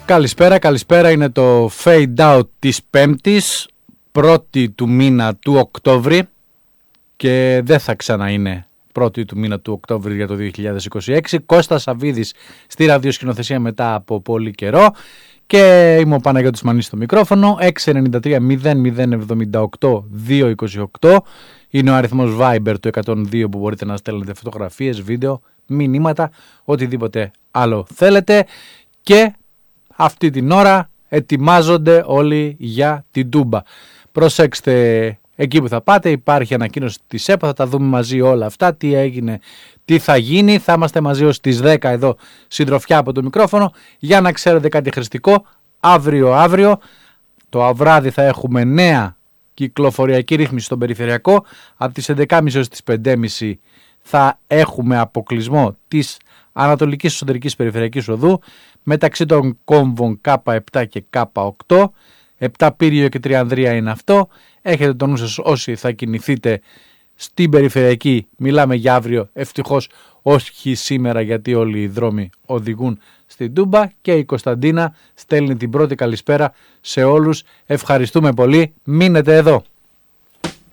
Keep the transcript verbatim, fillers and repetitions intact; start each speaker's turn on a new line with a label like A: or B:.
A: Καλησπέρα, καλησπέρα. Είναι το fade out της Πέμπτης, πρώτη του μήνα του Οκτώβρη και δεν θα ξανά είναι πρώτη του μήνα του Οκτώβρη για το δύο χιλιάδες είκοσι έξι. Κώστας Σαββίδης στη ραδιοσκηνοθεσία μετά από πολύ καιρό και είμαι ο Παναγιώτης Μανής στο μικρόφωνο. Έξι εννιά τρία μηδέν μηδέν εβδομήντα οκτώ διακόσια είκοσι οκτώ είναι ο αριθμός Viber του εκατόν δύο που μπορείτε να στέλνετε φωτογραφίες, βίντεο, μηνύματα, οτιδήποτε άλλο θέλετε. Και αυτή την ώρα ετοιμάζονται όλοι για την Τούμπα. Προσέξτε εκεί που θα πάτε, υπάρχει ανακοίνωση της ΕΠΟ, θα τα δούμε μαζί όλα αυτά, τι έγινε, τι θα γίνει. Θα είμαστε μαζί ως τις δέκα εδώ συντροφιά από το μικρόφωνο. Για να ξέρετε κάτι χρηστικό, αύριο αύριο το βράδυ θα έχουμε νέα κυκλοφοριακή ρύθμιση στον περιφερειακό. Από τις έντεκα και μισή έως τις πέντε και μισή θα έχουμε αποκλεισμό της Ανατολικής Εσωτερικής Περιφερειακής Οδού μεταξύ των κόμβων Κ επτά και Κ οκτώ. επτά Πύριο και Τριανδρία είναι αυτό. Έχετε τον νου σας όσοι θα κινηθείτε στην περιφερειακή. Μιλάμε για αύριο, ευτυχώς όχι σήμερα, γιατί όλοι οι δρόμοι οδηγούν στην Τούμπα. Και η Κωνσταντίνα στέλνει την πρώτη καλησπέρα σε όλους. Ευχαριστούμε πολύ. Μείνετε εδώ.